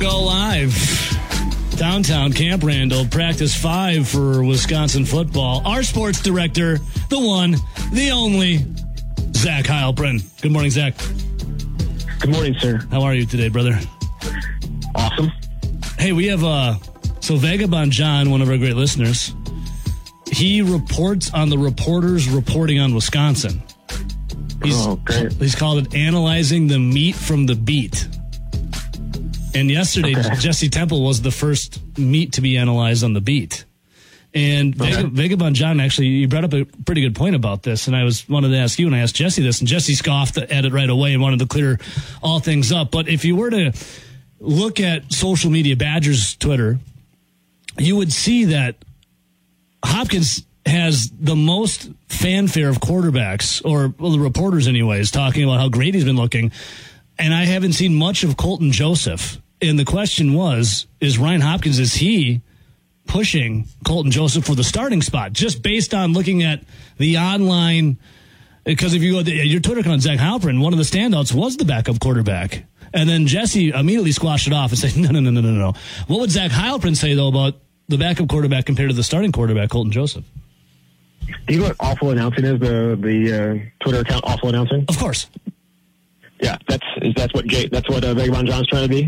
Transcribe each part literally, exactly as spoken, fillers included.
go live. Downtown Camp Randall, practice five for Wisconsin football. Our sports director, the one, the only, Zach Heilprin. Good morning, Zach. Good morning, sir. How are you today, brother? Awesome. Hey, we have, uh, so Vagabond John, one of our great listeners, he reports on the reporters reporting on Wisconsin. He's, oh, great. He's called it Analyzing the Meat from the Beat. And yesterday, okay. Jesse Temple was the first meat to be analyzed on the beat. And okay. Vag- Vagabond John, actually, you brought up a pretty good point about this, and I was wanted to ask you, and I asked Jesse this, and Jesse scoffed at it right away and wanted to clear all things up. But if you were to look at social media, Badgers Twitter, you would see that Hopkins has the most fanfare of quarterbacks, or well, the reporters anyways, talking about how great he's been looking. And I haven't seen much of Colton Joseph. And the question was, is Ryan Hopkins, is he pushing Colton Joseph for the starting spot? Just based on looking at the online, because if you go to your Twitter account, Zach Heilprin, one of the standouts was the backup quarterback. And then Jesse immediately squashed it off and said, no, no, no, no, no, no. What would Zach Heilprin say, though, about the backup quarterback compared to the starting quarterback, Colton Joseph? Do you know what awful announcing is, the, the uh, Twitter account awful announcing? Of course. Yeah, that's is that's what Jay, that's what uh, Vagabond John's trying to be.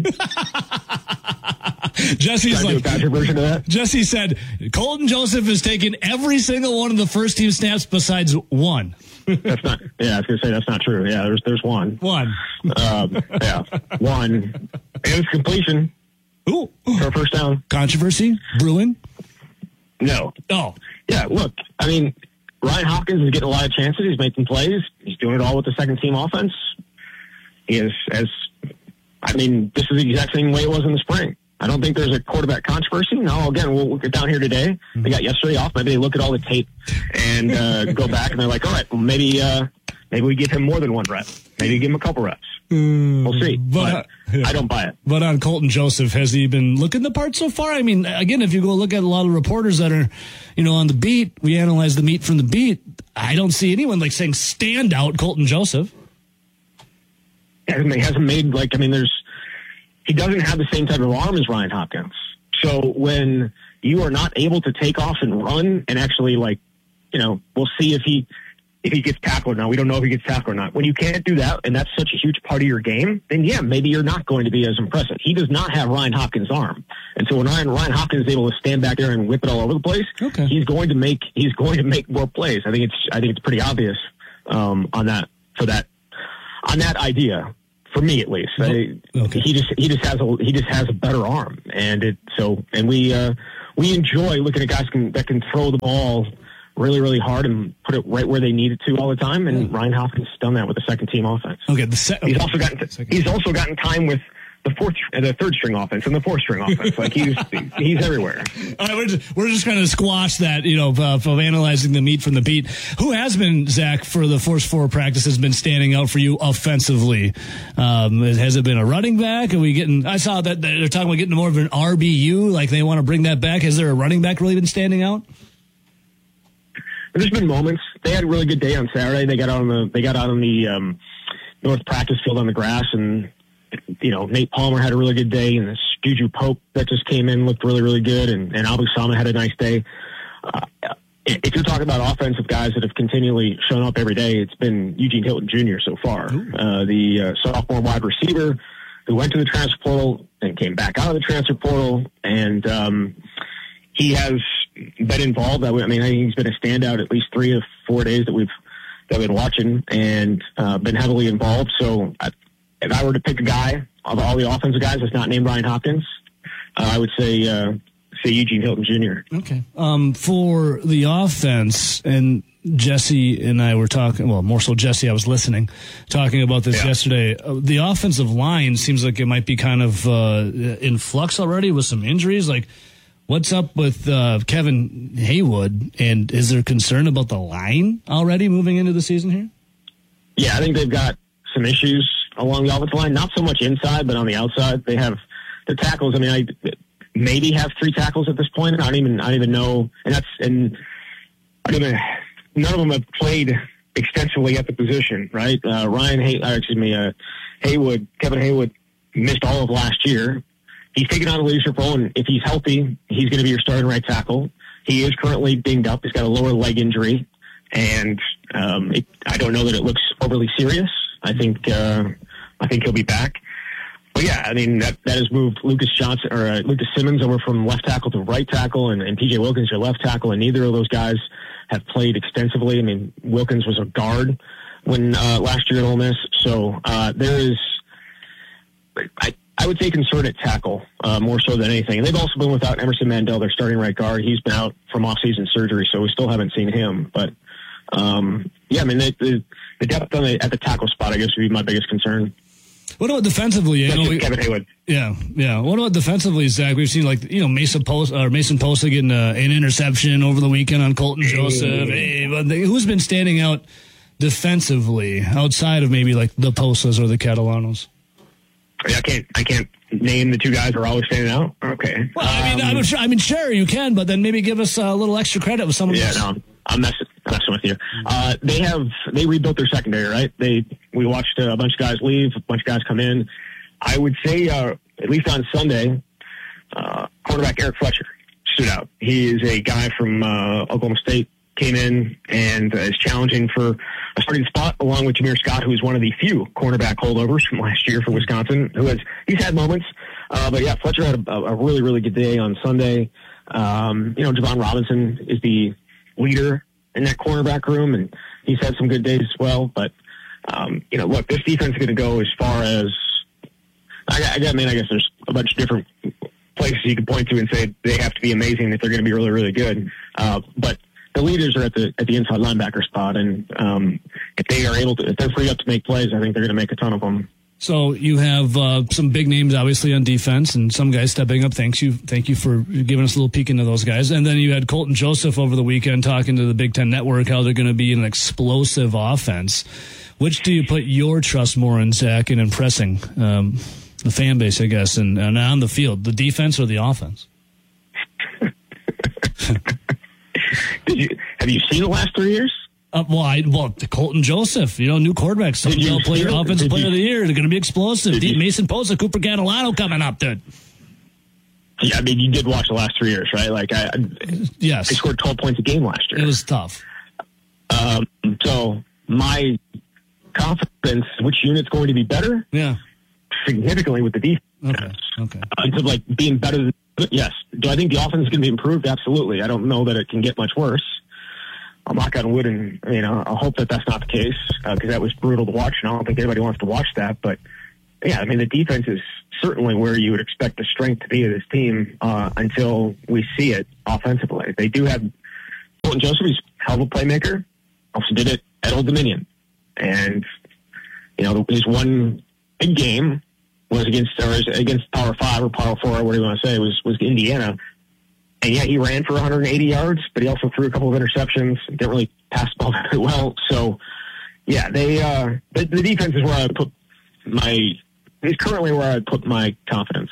Jesse's trying like to do a Badger version of that. Jesse said Colton Joseph has taken every single one of the first team snaps besides one. That's not. Yeah, I was gonna say that's not true. Yeah, there's there's one. One. Um, yeah, one. And it's completion. Ooh, for a first down. Controversy brewing. No. Oh. Yeah. Look, I mean, Ryan Hopkins is getting a lot of chances. He's making plays. He's doing it all with the second team offense. He is, as, I mean, this is the exact same way it was in the spring. I don't think there's a quarterback controversy. No, again, we'll, we'll get down here today. They got yesterday off. Maybe they look at all the tape and uh, go back and they're like, all right, well, maybe uh, maybe we give him more than one rep. Maybe give him a couple reps. Mm, we'll see. But, but yeah. I don't buy it. But on Colton Joseph, has he been looking the part so far? I mean, again, if you go look at a lot of reporters that are, you know, on the beat, we analyze the meat from the beat. I don't see anyone like saying stand out Colton Joseph. He hasn't made, like, I mean, there's, he doesn't have the same type of arm as Ryan Hopkins. So when you are not able to take off and run and actually, like, you know, we'll see if he, if he gets tackled or not. We don't know if he gets tackled or not. When you can't do that, and that's such a huge part of your game, then yeah, maybe you're not going to be as impressive. He does not have Ryan Hopkins' arm. And so when Ryan, Ryan Hopkins is able to stand back there and whip it all over the place, okay. he's going to make, he's going to make more plays. I think it's, I think it's pretty obvious, um, on that, for that. On that idea, for me at least, oh, okay. I, he just he just has a he just has a better arm, and it so and we uh, we enjoy looking at guys can, that can throw the ball really really hard and put it right where they need it to all the time. And mm. Ryan Hopkins has done that with the second team offense. Okay, the se- okay. he's also gotten he's also gotten time with the fourth, the third string offense and the fourth string offense. Like he's he's everywhere. All right, we're just, we're just going to squash that, you know, uh, of analyzing the meat from the beat. Who has been, Zach, for the first four practices, been standing out for you offensively? Um, has it been a running back? Are we getting? I saw that they're talking about getting more of an R B U, like they want to bring that back. Has there a running back really been standing out? There's been moments. They had a really good day on Saturday. They got out on the they got out on the um, north practice field on the grass and. You know, Nate Palmer had a really good day, and this Juju Pope that just came in looked really, really good, and, and Abu Sama had a nice day. Uh, if you're talking about offensive guys that have continually shown up every day, it's been Eugene Hilton Junior so far, uh, the uh, sophomore wide receiver who went to the transfer portal and came back out of the transfer portal, and um, he has been involved. I mean, I think he's been a standout at least three or four days that we've that we've been watching, and uh, been heavily involved. So. I, If I were to pick a guy of all the offensive guys that's not named Ryan Hopkins, uh, I would say uh, say Eugene Hilton Junior Okay. Um, for the offense, and Jesse and I were talking, well, more so Jesse, I was listening, talking about this yeah. yesterday. Uh, the offensive line seems like it might be kind of uh, in flux already with some injuries. Like, what's up with uh, Kevin Haywood, and is there concern about the line already moving into the season here? Yeah, I think they've got some issues along the offensive line, not so much inside, but on the outside. They have the tackles. I mean, I maybe have three tackles at this point. I don't even, I don't even know. And that's, and I don't even, none of them have played extensively at the position, right? Uh, Ryan Hay, uh, excuse me, uh, Haywood, Kevin Haywood missed all of last year. he's taken on a leadership role, and if he's healthy, he's going to be your starting right tackle. He is currently dinged up. He's got a lower leg injury, and um, it, I don't know that it looks overly serious. I think uh, I think he'll be back. But yeah, I mean that that has moved Lucas Johnson or uh, Lucas Simmons over from left tackle to right tackle, and, and P J Wilkins your left tackle, and neither of those guys have played extensively. I mean, Wilkins was a guard when uh, last year at Ole Miss, so uh, there is. I, I would say concern at tackle uh, more so than anything. And they've also been without Emerson Mandel, their starting right guard. He's been out from off-season surgery, so we still haven't seen him. But um, yeah, I mean the, the, the depth on the, at the tackle spot, I guess, would be my biggest concern. What about defensively? You know, we, Kevin Haywood. Yeah, yeah. What about defensively, Zach? We've seen like you know Mason Post or Mason Posta getting uh, an interception over the weekend on Colton Joseph. Hey, but they, who's been standing out defensively outside of maybe like the Postas or the Catalanos? I can't. I can't name the two guys who are always standing out. Okay. Well, I mean, um, I'm sure, I mean, sure you can, but then maybe give us a little extra credit with some of yeah, those. Yeah, no, I'm messing, messing with you. Uh, they have they rebuilt their secondary, right? They we watched a bunch of guys leave, a bunch of guys come in. I would say, uh, at least on Sunday, uh, quarterback Eric Fletcher stood out. He is a guy from uh, Oklahoma State. Came in and uh, is challenging for a starting spot along with Jameer Scott, who is one of the few cornerback holdovers from last year for Wisconsin, who has, he's had moments. Uh, but yeah, Fletcher had a, a really, really good day on Sunday. Um, you know, Javon Robinson is the leader in that cornerback room, and he's had some good days as well. But, um, you know, look, this defense is going to go as far as, I, I mean, I guess there's a bunch of different places you can point to and say they have to be amazing if they're going to be really, really good. Uh, but, the leaders are at the at the inside linebacker spot, and um, if they are able to, if they're free up to make plays, I think they're going to make a ton of them. So you have uh, some big names, obviously, on defense, and some guys stepping up. Thanks you, thank you for giving us a little peek into those guys. And then you had Colton Joseph over the weekend talking to the Big Ten Network how they're going to be an explosive offense. Which do you put your trust more in, Zach, in impressing um, the fan base, I guess, and, and on the field, the defense or the offense? Did you have you seen the last three years? Uh, well, I, well, Colton Joseph, you know, new quarterback, some player, offensive player you, of the year. They're going to be explosive. You, Mason Posta, Cooper Catalano coming up, dude. Yeah, I mean, you did watch the last three years, right? Like, I, yes, they scored twelve points a game last year. It was tough. Um, so my confidence, which unit's going to be better? Yeah, significantly with the defense. Okay, okay. Uh, in terms of like being better than. Yes. Do I think the offense is going to be improved? Absolutely. I don't know that it can get much worse. I'll knock on wood, and you know, I'll hope that that's not the case because uh, that was brutal to watch, and I don't think anybody wants to watch that. But yeah, I mean, the defense is certainly where you would expect the strength to be of this team uh, until we see it offensively. They do have Colton Joseph, he's a hell of a playmaker. Also did it at Old Dominion, and you know, his one big game was against or against Power Five or Power Four, or whatever you want to say, was was Indiana. And yeah, he ran for one hundred eighty yards, but he also threw a couple of interceptions. Didn't really pass the ball very well. So yeah, they uh, the, the defense is where I put my is currently where I put my confidence.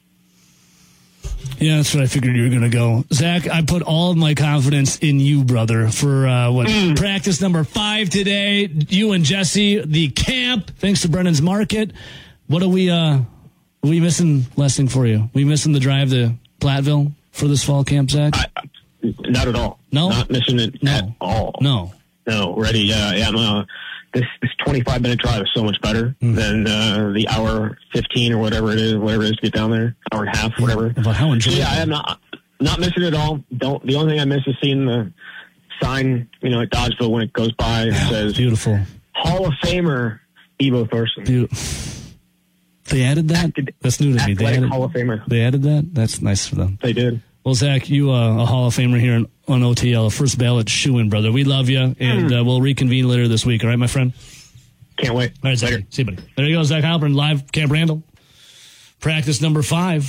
Yeah, that's what I figured you were going to go. Zach, I put all of my confidence in you, brother, for uh, what mm. practice number five today. You and Jesse, the camp, thanks to Brennan's Market. What are we, uh, are we missing, Lessing, for you? We missing the drive to Platteville for this fall camp, Zach? I, not at all. No? Not missing it no. at all. No. No, ready. Yeah, yeah. I'm, uh, this this twenty-five minute drive is so much better mm. than uh, the hour fifteen or whatever it is, whatever it is to get down there, hour and a half, whatever. Well, how enjoyable. So, yeah, I am not not missing it at all. Don't. The only thing I miss is seeing the sign, you know, at Dodgeville when it goes by. It says beautiful Hall of Famer Ebo Thorson. Beautiful. They added that? Acted, That's new to me. They added, Hall of Famer. They added that? That's nice for them. They did. Well, Zach, you uh, a Hall of Famer here in, on O T L, a first ballot shoo-in, brother. We love you, and mm. uh, we'll reconvene later this week. All right, my friend? Can't wait. All right, Zach. Later. See you, buddy. There you go, Zach Halpern, live Camp Randall. Practice number five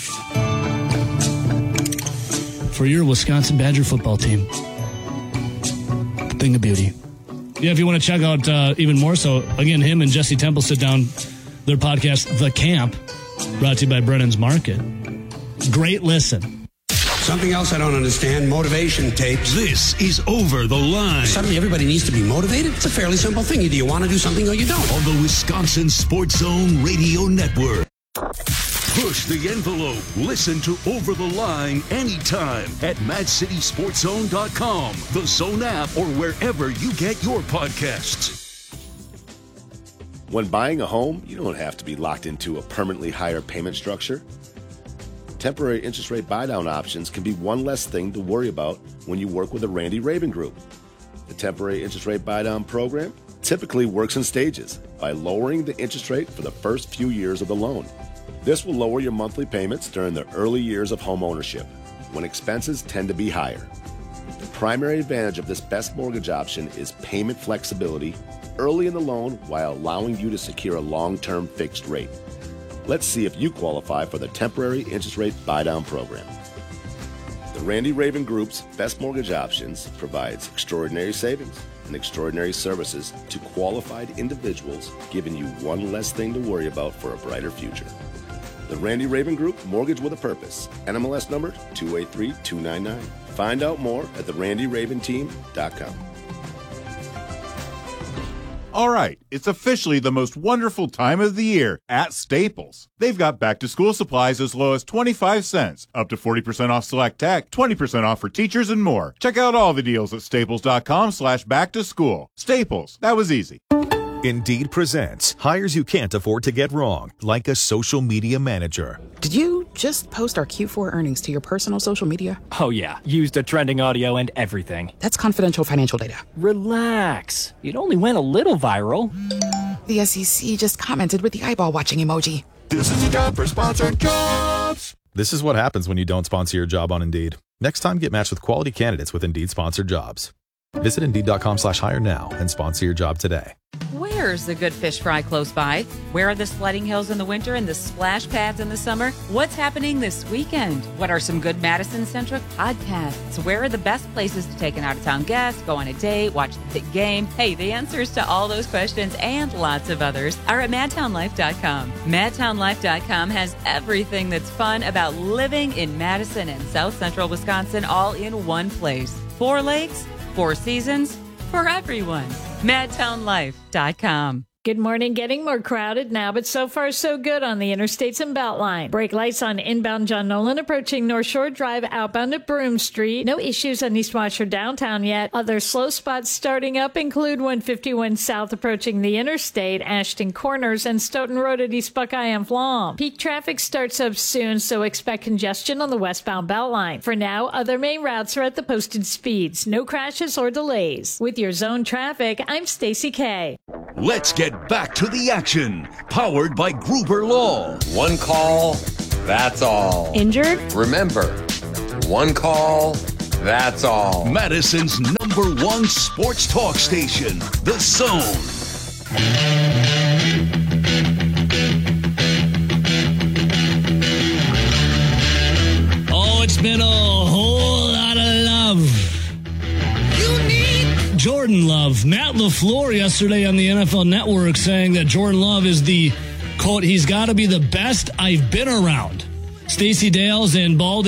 for your Wisconsin Badger football team. Thing of beauty. Yeah, if you want to check out uh, even more so, again, him and Jesse Temple sit down, their podcast, The Camp, brought to you by Brennan's Market. Great listen. Something else I don't understand, motivation tapes. This is Over the Line. Suddenly everybody needs to be motivated? It's a fairly simple thing. Either you want to do something or you don't. On the Wisconsin Sports Zone Radio Network. Push the envelope. Listen to Over the Line anytime at mad city sports zone dot com, the Zone app, or wherever you get your podcasts. When buying a home, you don't have to be locked into a permanently higher payment structure. Temporary interest rate buy-down options can be one less thing to worry about when you work with the Randy Raven Group. The temporary interest rate buy-down program typically works in stages by lowering the interest rate for the first few years of the loan. This will lower your monthly payments during the early years of home ownership, when expenses tend to be higher. The primary advantage of this best mortgage option is payment flexibility early in the loan while allowing you to secure a long-term fixed rate. Let's see if you qualify for the temporary interest rate buy-down program. The Randy Raven Group's Best Mortgage Options provides extraordinary savings and extraordinary services to qualified individuals, giving you one less thing to worry about for a brighter future. The Randy Raven Group, Mortgage with a Purpose, N M L S number two eight three two nine nine. Find out more at the randy raven team dot com. All right, it's officially the most wonderful time of the year at Staples. They've got back-to-school supplies as low as twenty-five cents, up to forty percent off select tech, twenty percent off for teachers, and more. Check out all the deals at staples dot com slash back to school. Staples, that was easy. Indeed presents hires you can't afford to get wrong, like a social media manager. Did you just post our Q four earnings to your personal social media? Oh yeah, used a trending audio and everything. That's confidential financial data. Relax. It only went a little viral. The S E C just commented with the eyeball watching emoji. This is a job for sponsored jobs. This is what happens when you don't sponsor your job on Indeed. Next time, get matched with quality candidates with Indeed sponsored jobs. Visit Indeed dot com slash hire now and sponsor your job today. Where's the good fish fry close by? Where are the sledding hills in the winter and the splash pads in the summer? What's happening this weekend? What are some good Madison-centric podcasts? Where are the best places to take an out-of-town guest, go on a date, watch the big game? Hey, the answers to all those questions and lots of others are at mad town life dot com. mad town life dot com has everything that's fun about living in Madison and South Central Wisconsin all in one place. Four lakes, four seasons, for everyone. mad town life dot com. Good morning. Getting more crowded now, but so far so good on the interstates and Beltline. Brake lights on inbound John Nolan approaching North Shore Drive outbound at Broome Street. No issues on East Washer downtown yet. Other slow spots starting up include one fifty-one South approaching the interstate, Ashton Corners, and Stoughton Road at East Buckeye and Flom. Peak traffic starts up soon, so expect congestion on the westbound Beltline. For now, other main routes are at the posted speeds. No crashes or delays. With your zone traffic, I'm Stacy Kay. Let's get back to the action. Powered by Gruber Law. One call, that's all. Injured? Remember, one call, that's all. Madison's number one sports talk station, The Zone. Oh, it's been a whole lot of love. Jordan Love. Matt LaFleur yesterday on the N F L Network saying that Jordan Love is the, quote, he's got to be the best I've been around. Stacey Dales and Baldy